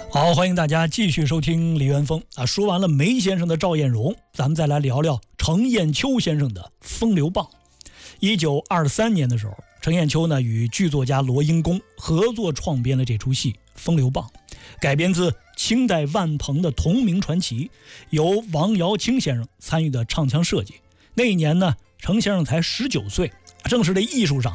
好，欢迎大家继续收听李元峰啊。说完了梅先生的赵艳荣，咱们再来聊聊程砚秋先生的《风流棒》。1923年的时候，程砚秋呢与剧作家罗英公合作创编了这出戏《风流棒》，改编自清代万鹏的同名传奇，由王瑶卿先生参与的唱腔设计。那一年呢，程先生才19岁，正是这艺术上